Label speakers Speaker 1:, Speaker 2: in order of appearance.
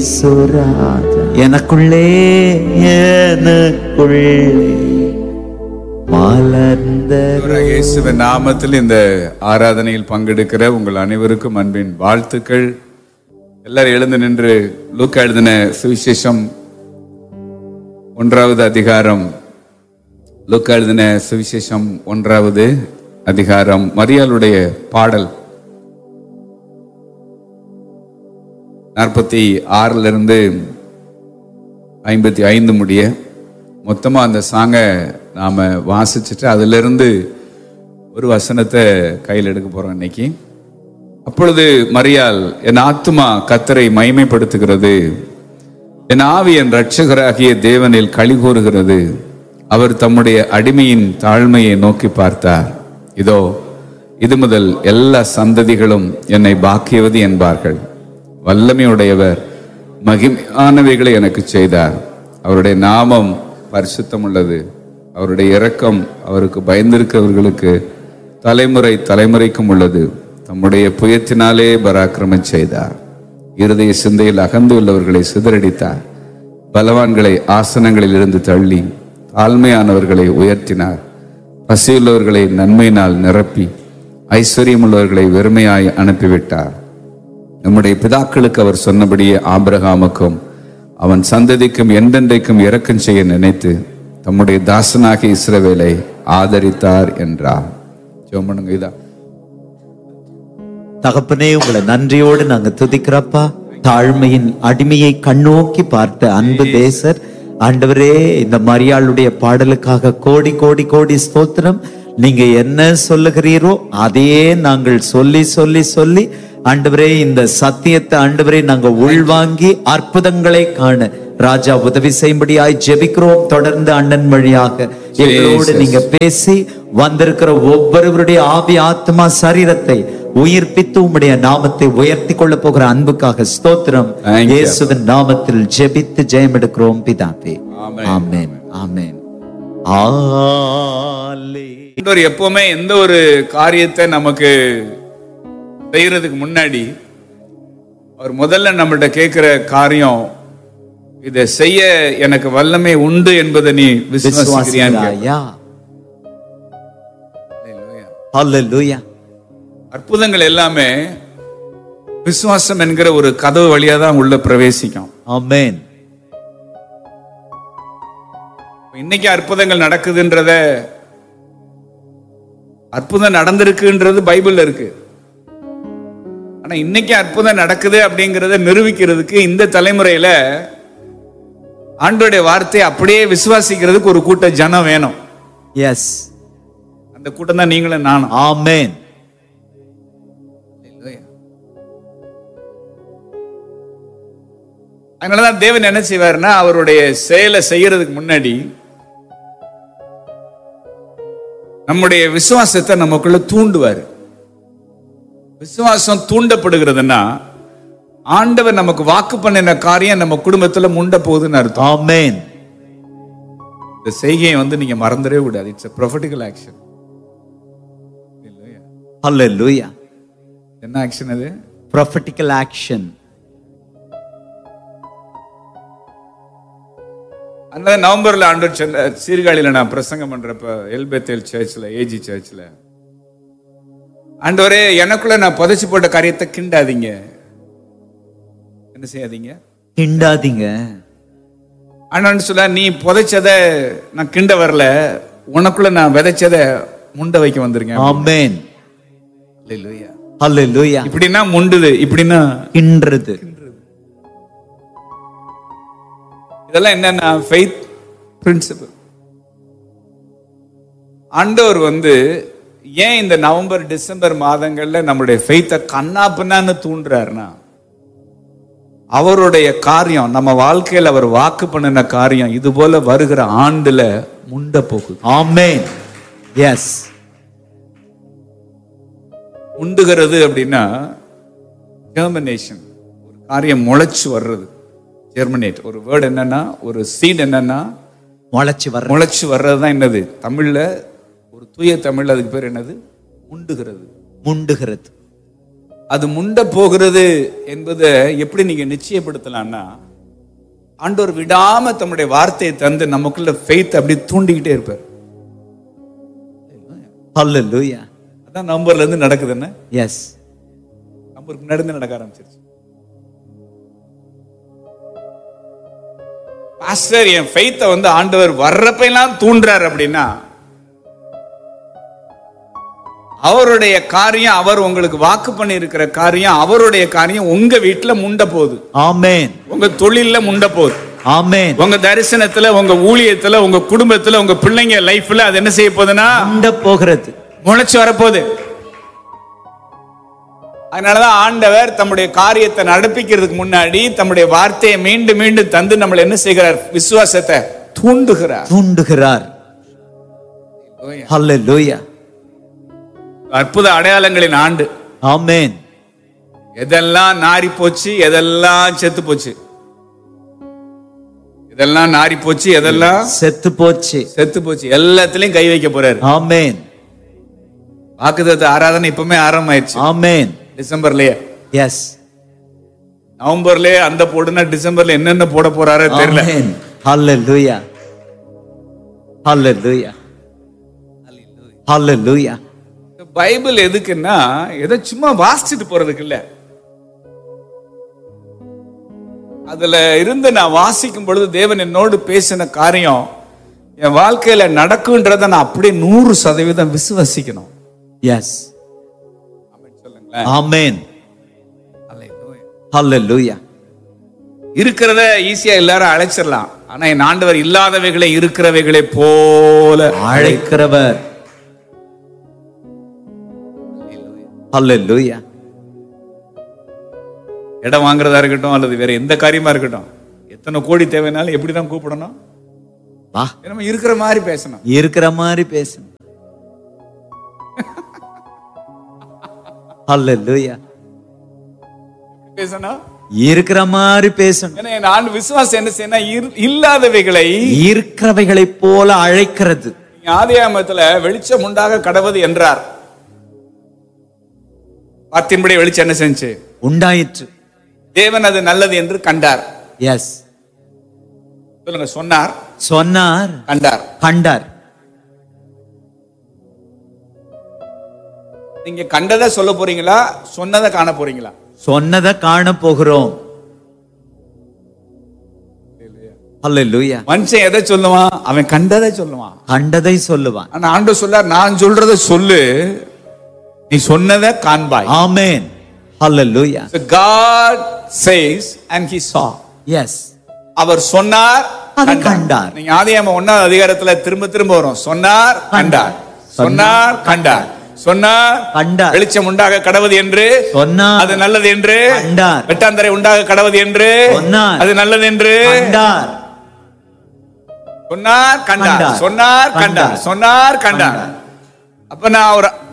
Speaker 1: சுராஜா எனக்குள்ளே மலர்ந்த
Speaker 2: இயேசுவின் நாமத்தில் இந்த ஆராதனையில் பங்கெடுக்கிற உங்கள் அனைவருக்கும் அன்பின் வாழ்த்துக்கள். எல்லாரும் எழுந்து நின்று லூக்கா எழுதின சுவிசேஷம் 1வது அதிகாரம், லூக்கா எழுதின சுவிசேஷம் 1வது அதிகாரம், மரியாளுடைய பாடல் 46 55 முடிய மொத்தமா அந்த சாங்கை நாம வாசிச்சுட்டு அதிலிருந்து ஒரு வசனத்தை கையில் எடுக்க போறோம் இன்னைக்கு. அப்பொழுது மரியாள், என் ஆத்துமா கர்த்தரை மகிமைப்படுத்துகிறது, என் ஆவி என் இரட்சகராகிய தேவனில் களி கூறுகிறது. அவர் தம்முடைய அடிமையின் தாழ்மையை நோக்கி பார்த்தார். இதோ இது முதல் எல்லா சந்ததிகளும் என்னை பாக்கியவதி என்பார்கள். வல்லமையுடையவர் மகிமையானவைகளை எனக்கு செய்தார். அவருடைய நாமம் பரிசுத்தம் உள்ளது. அவருடைய இரக்கம் அவருக்கு பயந்திருக்கிறவர்களுக்கு தலைமுறை தலைமுறைக்கும் உள்ளது. தம்முடைய புயத்தினாலே பராக்கிரமம் செய்தார். இருதய சிந்தையில் அகந்து உள்ளவர்களை சிதறடித்தார். பலவான்களை ஆசனங்களில் இருந்து தள்ளி தாழ்மையானவர்களை உயர்த்தினார். பசியுள்ளவர்களை நன்மையினால் நிரப்பி ஐஸ்வர்யம் உள்ளவர்களை வெறுமையாய் அனுப்பிவிட்டார். நம்முடைய பிதாக்களுக்கு அவர் சொன்னபடியே ஆபிரகாமுக்கும் அவன் சந்ததிக்கும் என்றென்றைக்கும் இரக்கம் செய்ய நினைத்து தம்முடைய தாசனாகிய இஸ்ரவேலை ஆதரித்தார் என்றார். ஜெபம் பண்ணுங்க. இதான்
Speaker 1: தகப்பனே, உங்களை நன்றியோடு நாங்க துதிக்கிறப்பா. தாழ்மையின் அடிமையை கண்ணோக்கி பார்த்த அன்பு தேசர் ஆண்டவரே, இந்த மரியாளுடைய பாடலுக்காக கோடி கோடி கோடி ஸ்தோத்திரம். நீங்க என்ன சொல்லுகிறீரோ அதையே நாங்கள் சொல்லி சொல்லி சொல்லி ஆண்டவரே, இந்த சத்தியத்தை ஆண்டவரே நாங்க உள்வாங்கி அற்புதங்களை காண ராஜா உதவி செய்யும்படியாய் ஜெபிக்கிறோம். தொடர்ந்து அண்ணன் வழியாக எங்களோடு நீங்க பேசி வந்திருக்கிற ஒவ்வொருவருடைய ஆவி ஆத்மா சரீரத்தை உயிர்ப்பித்து உம்முடைய நாமத்தை உயர்த்தி கொள்ள போகிற அன்புக்காக ஸ்தோத்திரம். இயேசுவின் நாமத்தில் ஜெபித்து ஜெயம் எடுக்கிறோம் பிதாவே. ஆமென் ஆமென்.
Speaker 2: எப்பவுமே எந்த ஒரு காரியத்தை நமக்கு செய்யறதுக்கு முன்னாடி அவர் முதல்ல நம்மகிட்ட கேட்கிற காரியம், இதை செய்ய எனக்கு வல்லமை உண்டு என்பதை நீ விசுவாசிக்கிறியா?
Speaker 1: ஹல்லேலூயா.
Speaker 2: அற்புதங்கள் எல்லாமே விசுவாசம் என்கிற ஒரு கதவு வழியா தான் உள்ள பிரவேசிக்கும்.
Speaker 1: ஆமென்.
Speaker 2: இன்னைக்கு அற்புதங்கள் நடக்குதுன்றத, அற்புதம் நடந்திருக்குன்றது பைபிள்ல இருக்கு. ஆனா இன்னைக்கு அற்புதம் நடக்குது அப்படிங்கறத நிரூபிக்கிறதுக்கு இந்த தலைமுறையில ஆண்டவருடைய வார்த்தையை அப்படியே விசுவாசிக்கிறதுக்கு ஒரு கூட்ட ஜனம் வேணும்.
Speaker 1: எஸ்,
Speaker 2: அந்த கூட்டம் தான் நீங்களும் நானும்.
Speaker 1: ஆமென்.
Speaker 2: அதனாலதான் தேவன் என்ன செய்வார்னா, அவருடைய செயலை செய்யறதுக்கு முன்னாடி நம்முடைய விசுவாசத்தை நமக்குள்ள தூண்டுவார். விசுவாசம் தூண்டப்படுகிறதுனா ஆண்டவர் நமக்கு வாக்கு பண்ணின காரியம் நம்ம குடும்பத்துல முண்ட போகுதுன்னு அர்த்தம்.
Speaker 1: ஆமென்.
Speaker 2: இந்த செய்கையை நீங்க மறந்துடவே கூடாது. It's a prophetical action.
Speaker 1: ஹல்லேலூயா.
Speaker 2: என்ன ஆக்ஷன் அது?
Speaker 1: prophetical action.
Speaker 2: அந்த நவம்பர்ல ஆண்டவர் சொன்ன சீர்காழியில நான் பிரசங்கம் பண்றப்ப எல்பெத்தேல் சர்ச்ல, ஏஜி சர்ச்ல, ஆண்டவரே எனக்குள்ள நான் புதைச்சு போட்ட காரியத்தை கிண்டாதீங்க. என்ன செய்யாதீங்க?
Speaker 1: கிண்டாதீங்க.
Speaker 2: ஆனான்னு சொல்ல, நீ புதைச்சத நான் கிண்ட வரல, உனக்குள்ள நான் விதைச்சத முண்ட வைக்க வந்திருக்கேன்.
Speaker 1: ஆமென்.
Speaker 2: ஹல்லேலூயா.
Speaker 1: ஹல்லேலூயா.
Speaker 2: இப்படின்னா முண்டுது, இப்படின்னா
Speaker 1: கின்றது.
Speaker 2: இதெல்லாம் என்னன்னா ஃபெய்த் பிரின்சிபல். ஆண்டவர் ஏன் இந்த நவம்பர் டிசம்பர் மாதங்கள்ல நம்முடைய ஃபெய்த்தை கண்ணா பின்னான்னு தூண்டுறாருன்னா, அவருடைய காரியம் நம்ம வாழ்க்கையில் அவர் வாக்கு பண்ணின காரியம் இது போல வருகிற ஆண்டுல முண்ட போகுது.
Speaker 1: ஆமென். எஸ்.
Speaker 2: முண்டுகிறது அப்படின்னா ஜெர்மினேஷன், ஒரு காரியம் முளைச்சு வர்றது. ஜெர்மினேட் ஒரு வேர்டு என்னன்னா, ஒரு சீட் என்னன்னா முளைச்சு வர்றது தான். என்னது தமிழ்ல, ஒரு தூய தமிழ்ல அதுக்கு பேர் என்னது? முண்டுகிறது.
Speaker 1: முண்டுகிறது.
Speaker 2: அது முண்ட போகிறது என்பதை எப்படி நீங்க நிச்சயப்படுத்தலாம்னா, ஆண்டவர் விடாம தம்முடைய வார்த்தையை தந்து நமக்குள்ள ஃபெய்த் அப்படி தூண்டிக்கிட்டே இருப்பார்.
Speaker 1: ஹல்லேலூயா.
Speaker 2: அதான் நம்பர்ல இருந்து நடக்குது. என்ன?
Speaker 1: எஸ்.
Speaker 2: நம்பருக்கு முன்னாடி இருந்து நடக்க ஆரம்பிச்சிருச்சு. பாஸ்டர், என் ஃபெய்த்தை வந்து ஆண்டவர் வர்றப்ப எல்லாம் தூண்டுறார் அப்படின்னா, அவருடைய காரியம், அவர் உங்களுக்கு வாக்கு பண்ணி இருக்கிற காரியம், அவருடைய காரியம் உங்க வீட்டுல முண்ட போகுது.
Speaker 1: ஆமென்.
Speaker 2: உங்க தொழில்ல முண்ட போகுது.
Speaker 1: ஆமென்.
Speaker 2: உங்க தரிசனத்துல, உங்க ஊழியத்துல, உங்க குடும்பத்துல, உங்க பிள்ளைங்க லைஃப்ல அது என்ன செய்ய போகுதுன்னா
Speaker 1: முண்ட போகிறது,
Speaker 2: முளைச்சு வரப்போகுது. அதனாலதான் ஆண்டவர் தம்முடைய காரியத்தை நடப்பிக்கிறதுக்கு முன்னாடி தம்முடைய வார்த்தையை மீண்டும் மீண்டும் தந்து நம்மளை என்ன செய்கிறார்? விசுவாசத்தை தூண்டுகிறார்.
Speaker 1: ஹல்லேலூயா.
Speaker 2: அற்புத அடையாளங்களின் ஆண்டு.
Speaker 1: ஆமென்.
Speaker 2: எதெல்லாம் நாரி போச்சு, எதெல்லாம் செத்து போச்சு, இதெல்லாம் நாரி போச்சு, எதெல்லாம்
Speaker 1: செத்து போச்சு,
Speaker 2: எல்லாத்திலையும் கை வைக்க போறாரு.
Speaker 1: ஆமென்.
Speaker 2: வாக்குத்தத்த ஆராதனை இப்பவுமே ஆரம்பமாயிருச்சு.
Speaker 1: ஆமென்.
Speaker 2: டிசம்பர்லயே.
Speaker 1: எஸ்.
Speaker 2: நவம்பர்லயே அந்த போடுனா டிசம்பர்ல என்னென்ன போட போறாரோ தெரியல.
Speaker 1: ஆமென். ஹல்லேலூயா. ஹல்லேலூயா. ஹல்லேலூயா.
Speaker 2: பைபிள் எதுக்குன்னா எதை சும்மா வாசிச்சுட்டு போறதுக்கு இல்ல. அதுல இருந்து நான் வாசிக்கும் பொழுது தேவன் என்னோடு பேசின காரியம் என் வாழ்க்கையில நடக்குன்றத நான் அப்படியே 100% விசுவாசிக்கணும்.
Speaker 1: எஸ். ஆமென். ஹல்லேலூயா.
Speaker 2: இருக்கிறத ஈஸியா எல்லாரும் அழைச்சிடலாம். ஆனா என் ஆண்டவர் இல்லாதவைகளை இருக்கிறவைகளை போல
Speaker 1: அழைக்கிறவர். ஹல்லேலூயா.
Speaker 2: இடம் வாங்குறதா இருக்கட்டும் அல்லது வேற எந்த காரியமா இருக்கட்டும், எத்தனை கோடி தேவைனாலும் எப்படிதான் கூப்பிடணும்?
Speaker 1: வா,
Speaker 2: நம்ம இருக்கிற மாதிரி பேசணும்.
Speaker 1: இருக்கிற மாதிரி பேசணும். ஹல்லேலூயா.
Speaker 2: பேசணும்,
Speaker 1: இருக்கிற மாதிரி பேசணும்.
Speaker 2: ஏன்னா நான் விசுவாசம் என்ன செய்யணும்? இல்லாதவைகளை
Speaker 1: இருக்கிறவைகளை போல அழைக்கிறது.
Speaker 2: ஆதியாகமத்துல வெளிச்சம் உண்டாக கடவது என்றார். வார்த்தையின்படி வெளிச்சம் என்ன செஞ்சு?
Speaker 1: உண்டாயிற்று.
Speaker 2: தேவன் அது நல்லது என்று கண்டார்.
Speaker 1: எஸ்.
Speaker 2: சொல்லுங்க. சொன்னார்,
Speaker 1: கண்டார்.
Speaker 2: நீங்க கண்டதை சொல்ல போறீங்களா, சொன்னதை காண போறீங்களா?
Speaker 1: சொன்னதை காண போகிறோம். ஹல்லேலூயா.
Speaker 2: மனுஷன் எதை சொல்லுவான்? அவன் கண்டதை சொல்லுவான்,
Speaker 1: கண்டதை சொல்லுவான்.
Speaker 2: ஆனா ஆண்டவர் சொல்றார், நான் சொல்றதை சொல்லு, நீ சொன்னதை காண்பாய்.
Speaker 1: ஆமென். ஹல்லேலூயா.
Speaker 2: So God says and he saw.
Speaker 1: Yes.
Speaker 2: அவர் சொன்னார்,
Speaker 1: கண்டார்.
Speaker 2: நீங்க ஆதியாகமம் 1ஆம் அதிகாரத்துல திரும்ப திரும்ப வரும். சொன்னார், கண்டார். சொன்னார், கண்டார். சொன்னார், கண்டார். வெளிச்சம் உண்டாக கடவது என்று சொன்னார், அது நல்லது என்று கண்டார். வெட்டாந்தரை உண்டாக கடவது என்று சொன்னார், அது நல்லது என்று கண்டார். சொன்னார், கண்டார். சொன்னார், கண்டார். சொன்னார், கண்டார். அப்ப நான் ஒரு